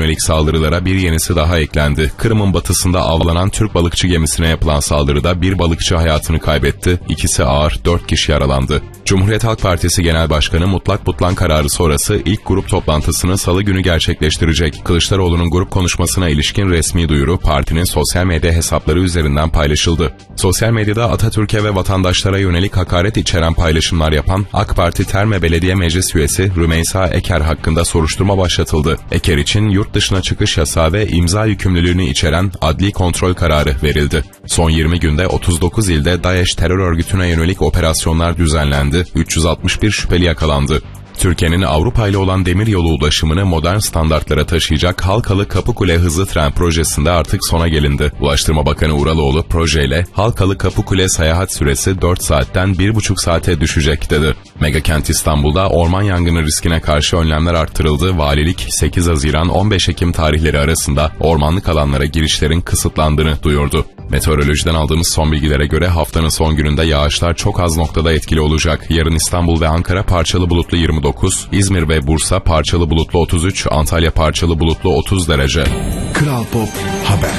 yönelik saldırılara bir yenisi daha eklendi. Kırım'ın batısında avlanan Türk balıkçı gemisine yapılan saldırıda bir balıkçı hayatını kaybetti, ikisi ağır, 4 kişi yaralandı. Cumhuriyet Halk Partisi Genel Başkanı Mutlak Butlan kararı sonrası ilk grup toplantısını Salı günü gerçekleştirecek. Kılıçdaroğlu'nun grup konuşmasına ilişkin resmi duyuru partinin sosyal medya hesapları üzerinden paylaşıldı. Sosyal medyada Atatürk'e ve vatandaşlara yönelik hakaret içeren paylaşımlar yapan AK Parti Terme Belediye Meclis Üyesi Rümeysa Eker hakkında soruşturma başlatıldı. Eker için yurt dışına çıkış yasağı ve imza yükümlülüğünü içeren adli kontrol kararı verildi. Son 20 günde 39 ilde DAEŞ terör örgütüne yönelik operasyonlar düzenlendi. 361 şüpheli yakalandı. Türkiye'nin Avrupa ile olan demiryolu ulaşımını modern standartlara taşıyacak Halkalı Kapıkule hızlı tren projesinde artık sona gelindi. Ulaştırma Bakanı Uraloğlu projeyle Halkalı Kapıkule seyahat süresi 4 saatten 1,5 saate düşecek dedi. Megakent İstanbul'da orman yangını riskine karşı önlemler arttırıldı. Valilik 8 Haziran 15 Ekim tarihleri arasında ormanlık alanlara girişlerin kısıtlandığını duyurdu. Meteorolojiden aldığımız son bilgilere göre haftanın son gününde yağışlar çok az noktada etkili olacak. Yarın İstanbul ve Ankara parçalı bulutlu 29, İzmir ve Bursa parçalı bulutlu 33, Antalya parçalı bulutlu 30 derece. Kral Pop Haber.